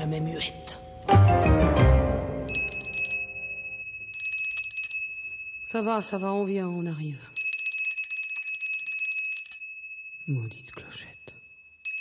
jamais muette. Ça va, on vient, on arrive. Maudite clochette.